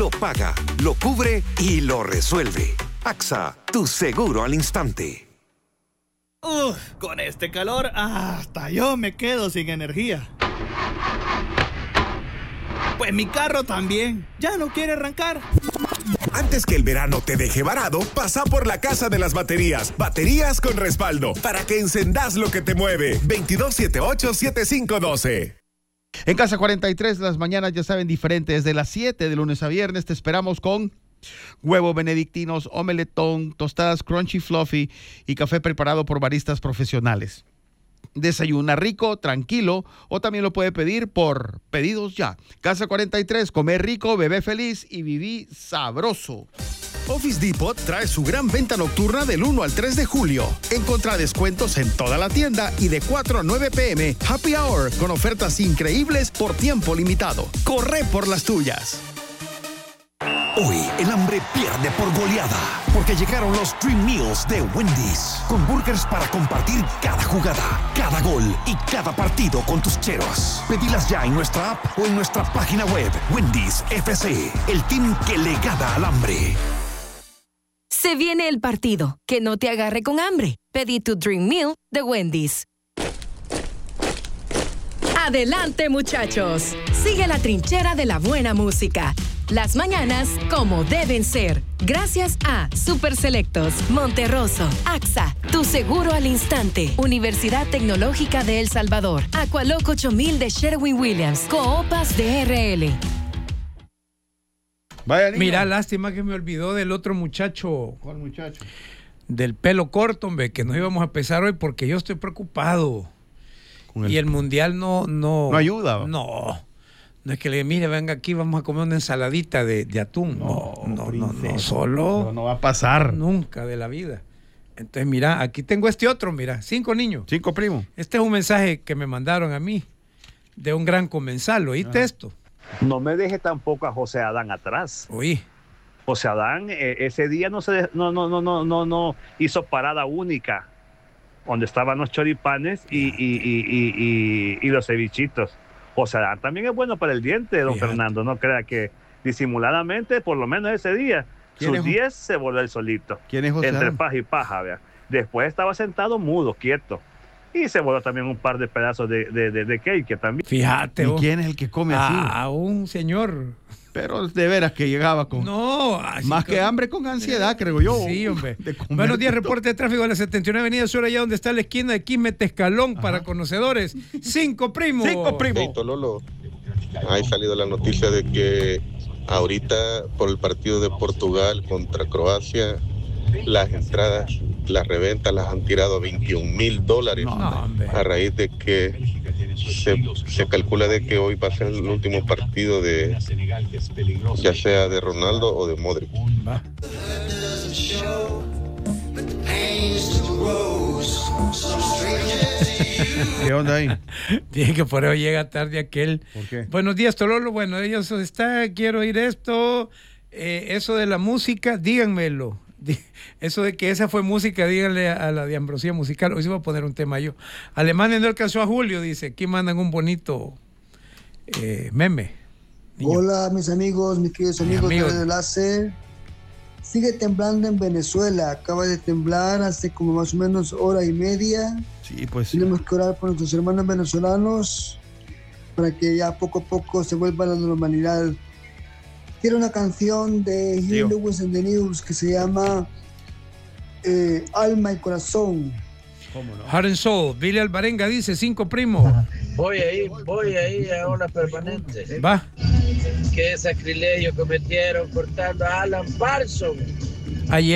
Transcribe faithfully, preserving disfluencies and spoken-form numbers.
Lo paga, lo cubre y lo resuelve. A X A, tu seguro al instante. Uf, con este calor, hasta yo me quedo sin energía. Pues mi carro también, ya no quiere arrancar. Antes que el verano te deje varado, pasa por la Casa de las Baterías. Baterías con respaldo, para que encendás lo que te mueve. veintidós setenta y ocho, setenta y cinco doce. En Casa cuarenta y tres, las mañanas ya saben diferente. Desde las siete de lunes a viernes te esperamos con huevos benedictinos, omeletón, tostadas crunchy fluffy y café preparado por baristas profesionales. Desayuna rico, tranquilo, o también lo puede pedir por pedidos ya. Casa cuarenta y tres, comer rico, bebé feliz y viví sabroso. Office Depot trae su gran venta nocturna del uno al tres de julio. Encontrá descuentos en toda la tienda y de cuatro a nueve pe eme, Happy Hour, con ofertas increíbles por tiempo limitado. Corre por las tuyas. Hoy el hambre pierde por goleada, porque llegaron los Dream Meals de Wendy's, con burgers para compartir cada jugada, cada gol y cada partido con tus cheros. Pedilas ya en nuestra app o en nuestra página web. Wendy's F C, el team que le gana al hambre. Se viene el partido, que no te agarre con hambre. Pedí tu Dream Meal de Wendy's. Adelante, muchachos. Sigue la trinchera de la buena música. Las mañanas como deben ser. Gracias a Super Selectos, Monterroso, A X A, tu seguro al instante, Universidad Tecnológica de El Salvador, Aqualoc ocho mil de Sherwin-Williams, Coopas de R L. Vaya, mira, lástima que me olvidó del otro muchacho. ¿Cuál muchacho? Del pelo corto, hombre, que nos íbamos a empezar hoy porque yo estoy preocupado. El... Y el mundial no... No, no ayuda. No. No es que le diga, mire, venga aquí, vamos a comer una ensaladita de, de atún. No, no, no, no, no, solo. No, no va a pasar. Nunca de la vida. Entonces, mira, aquí tengo este otro, mira, cinco niños. Cinco primos. Este es un mensaje que me mandaron a mí de un gran comensal. ¿Oíste ah. esto? No me deje tampoco a José Adán atrás. Oí. José Adán eh, ese día no se no no no no no no hizo parada única donde estaban los choripanes y y, y, y, y, y los cevichitos. José Adán también es bueno para el diente, don Fíjate. Fernando. No crea que disimuladamente, por lo menos ese día, sus diez se volvió el solito. ¿Quién es José Entre Adán? paja y paja, vea. Después estaba sentado mudo, quieto. Y se voló también un par de pedazos de, de, de, de cake también. Fíjate. ¿Y oh, quién es el que come así? A un señor. Pero de veras que llegaba con... No. Más que, que hambre, con ansiedad, creo yo. Sí, hombre. Buenos días, reporte de tráfico de la setenta y nueve Avenida Sur, allá donde está la esquina de Quisme Escalón, para conocedores. Cinco primos. Cinco primos. Hey, Tololo, ha salido la noticia de que ahorita, por el partido de Portugal contra Croacia, las entradas, las reventas las han tirado a veintiún mil dólares. No, a raíz de que se, se calcula de que hoy va a ser el último partido de, ya sea de Ronaldo o de Modric. Va. ¿Qué onda ahí? Dije que por eso llega tarde aquel. ¿Por qué? Buenos días, Tololo. Bueno, ellos está, quiero oír esto, eh, eso de la música, díganmelo. Eso de que esa fue música, díganle a la de Ambrosía Musical. Hoy se va a poner un tema yo. Alemania no alcanzó a Julio, dice. Aquí mandan un bonito eh, meme. Niño. Hola, mis amigos, mis queridos amigos de Radio Enlace. Sigue temblando en Venezuela. Acaba de temblar hace como más o menos hora y media. Sí, pues sí. Tenemos que orar por nuestros hermanos venezolanos para que ya poco a poco se vuelva a la normalidad. Quiero una canción de Huey Lewis and the News que se llama eh, Alma y Corazón. ¿Cómo no? Heart and Soul. Billy Alvarenga dice, cinco primos. Voy ahí, voy ahí a una permanente. Va. Qué sacrilegio cometieron cortando a Alan Parsons. Ayer.